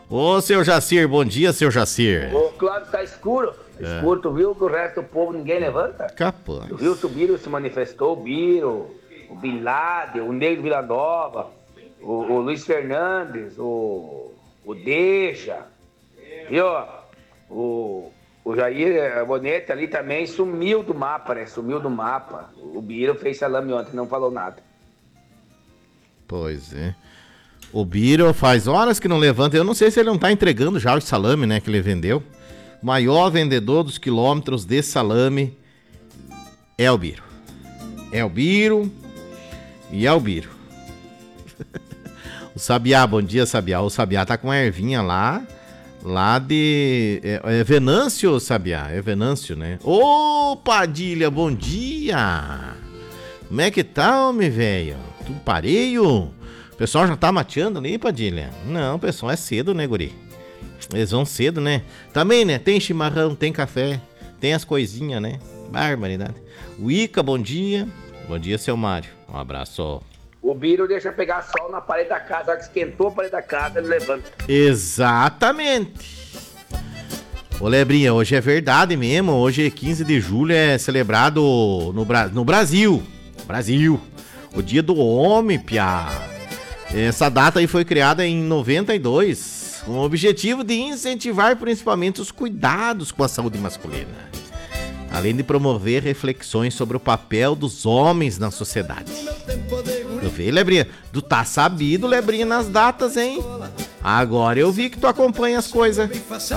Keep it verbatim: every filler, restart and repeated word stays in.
Ô, seu Jacir, bom dia, seu Jacir. Ô, Cláudio, tá escuro. É. Escuro, tu viu que o resto do povo ninguém levanta? Capaz. Tu viu que o Biro se manifestou, o Biro, o Bin Laden, o Negro Vila Nova, o, o Luiz Fernandes, o, o Deixa, viu? O, o Jair Bonete ali também sumiu do mapa, né? Sumiu do mapa. O Biro fez salame ontem, não falou nada. Pois é. O Biro faz horas que não levanta. Eu não sei se ele não tá entregando já o salame, né, que ele vendeu. O maior vendedor dos quilômetros de salame é o Biro. É o Biro e é o Biro. O Sabiá, bom dia, Sabiá. O Sabiá tá com a ervinha lá, lá de... É, é Venâncio, Sabiá. É Venâncio, né? Ô, Padilha, bom dia. Como é que tá, homem, velho? Tudo pareio? O pessoal já tá mateando ali, Padilha? Não, o pessoal é cedo, né, guri? Eles vão cedo, né? Também, né? Tem chimarrão, tem café, tem as coisinhas, né? Barbaridade. O Ica, bom dia. Bom dia, seu Mário. Um abraço. O Biro deixa pegar sol na parede da casa. A hora que esquentou a parede da casa, ele levanta. Exatamente. Ô, Lebrinha, hoje é verdade mesmo. Hoje é quinze de julho, é celebrado no, Bra- no Brasil. Brasil. O Dia do Homem, piá. Essa data aí foi criada em noventa e dois, com o objetivo de incentivar principalmente os cuidados com a saúde masculina, além de promover reflexões sobre o papel dos homens na sociedade. Eu vi, Lebrinha, tu tá sabido, Lebrinha, nas datas, hein? Agora eu vi que tu acompanha as coisas.